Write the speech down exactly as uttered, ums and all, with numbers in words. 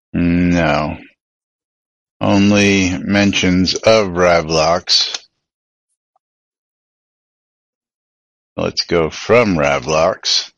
No. Only mentions of Ravlox. Let's go from Ravlox.